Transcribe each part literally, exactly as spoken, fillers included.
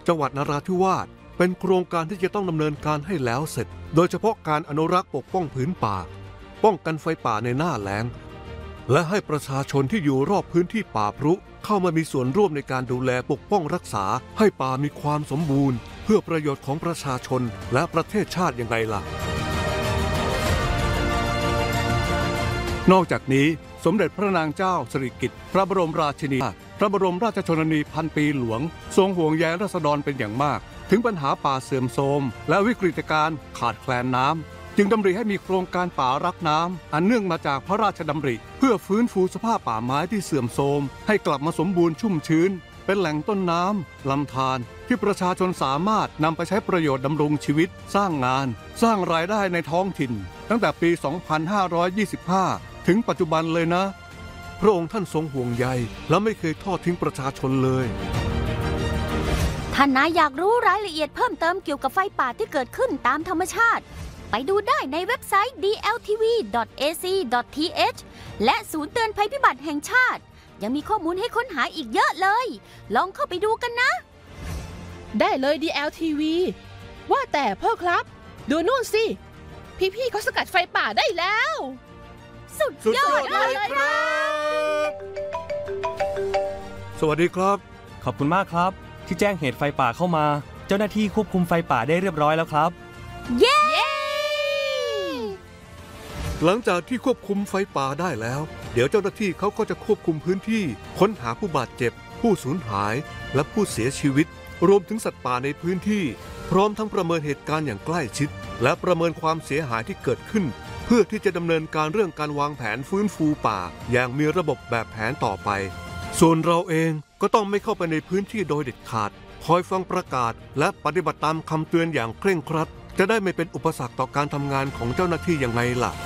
จังหวัดนราธิวาสเป็นโครงการที่จะต้องดำเนินการให้แล้วเสร็จโดยเฉพาะการอนุรักษ์ปกป้องผืนป่าป้องกันไฟป่าในหน้าแล้งและให้ประชาชนที่อยู่รอบพื้นที่ป่าพรุเข้ามามีส่วนร่วมในการดูแลปกป้องรักษาให้ป่ามีความสมบูรณ์เพื่อประโยชน์ของประชาชนและประเทศชาติยังไงล่ะนอกจากนี้สมเด็จพระนางเจ้าสิริกิติ์พระบรมราชินีพระบรมราชชนนีพันปีหลวงทรงห่วงใยราษฎรเป็นอย่างมากถึงปัญหาป่าเสื่อมโทรมและวิกฤตการณ์ขาดแคลนน้ำจึงดำริให้มีโครงการป่ารักน้ำอันเนื่องมาจากพระราชดำริเพื่อฟื้นฟูสภาพป่าไม้ที่เสื่อมโทรมให้กลับมาสมบูรณ์ชุ่มชื้นเป็นแหล่งต้นน้ำลำธารที่ประชาชนสามารถนำไปใช้ประโยชน์ดำรงชีวิตสร้างงานสร้างรายได้ในท้องถิ่นตั้งแต่ปี สองพันห้าร้อยยี่สิบห้า ถึงปัจจุบันเลยนะพระองค์ท่านทรงห่วงใยและไม่เคยทอดทิ้งประชาชนเลยท่านนายอยากรู้รายละเอียดเพิ่มเติมเกี่ยวกับไฟป่าที่เกิดขึ้นตามธรรมชาติไปดูได้ในเว็บไซต์ ดี แอล ที วี ดอท เอ ซี ดอท ที เอช และศูนย์เตือนภัยพิบัติแห่งชาติยังมีข้อมูลให้ค้นหาอีกเยอะเลยลองเข้าไปดูกันนะได้เลย ดี แอล ที วี ว่าแต่พ่อครับดูนู่นสิพี่ๆเขาสกัดไฟป่าได้แล้วสุดยอดเลยครับสวัสดีครับขอบคุณมากครับที่แจ้งเหตุไฟป่าเข้ามาเจ้าหน้าที่ควบคุมไฟป่าได้เรียบร้อยแล้วครับเย้หลังจากที่ควบคุมไฟป่าได้แล้วเดี๋ยวเจ้าหน้าที่เขาก็จะควบคุมพื้นที่ค้นหาผู้บาดเจ็บผู้สูญหายและผู้เสียชีวิตรวมถึงสัตว์ป่าในพื้นที่พร้อมทั้งประเมินเหตุการณ์อย่างใกล้ชิดและประเมินความเสียหายที่เกิดขึ้นเพื่อที่จะดำเนินการเรื่องการวางแผนฟื้นฟูป่าอย่างมีระบบแบบแผนต่อไปส่วนเราเองก็ต้องไม่เข้าไปในพื้นที่โดยเด็ดขาดคอยฟังประกาศและปฏิบัติตามคำเตือนอย่างเคร่งครัดจะได้ไม่เป็นอุปสรรคต่อการทำงานของเจ้าหน้าที่ยังไงล่ะ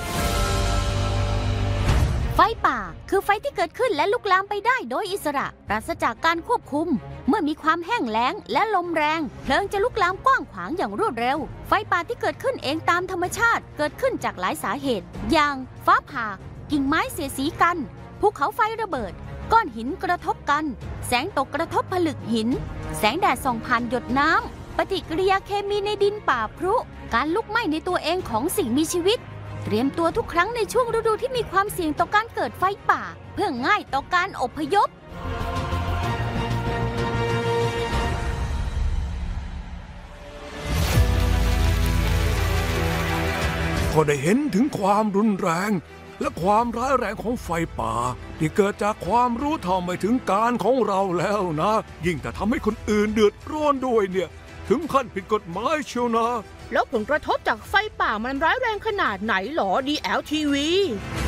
ไฟป่าคือไฟที่เกิดขึ้นและลุกลามไปได้โดยอิสระปราศจากการควบคุมเมื่อมีความแห้งแล้งและลมแรงเพลิงจะลุกลามกว้างขวางอย่างรวดเร็วไฟป่าที่เกิดขึ้นเองตามธรรมชาติเกิดขึ้นจากหลายสาเหตุอย่างฟ้าผ่ากิ่งไม้เสียดสีกันภูเขาไฟระเบิดก้อนหินกระทบกันแสงตกกระทบผลึกหินแสงแดดส่องผ่านหยดน้ำปฏิกิริยาเคมีในดินป่าพรุการลุกไหม้ในตัวเองของสิ่งมีชีวิตเตรียมตัวทุกครั้งในช่วงฤดูที่มีความเสี่ยงต่อการเกิดไฟป่าเพื่อง่ายต่อการอพยพก็ได้เห็นถึงความรุนแรงและความร้ายแรงของไฟป่าที่เกิดจากความรู้เท่าไม่ถึงการของเราแล้วนะยิ่งแต่ทำให้คนอื่นเดือดร้อนด้วยเนี่ยถึงขั้นผิดกฎหมายเชียวนะแล้วผลกระทบจากไฟป่ามันร้ายแรงขนาดไหนหรอ ดี แอล ที วี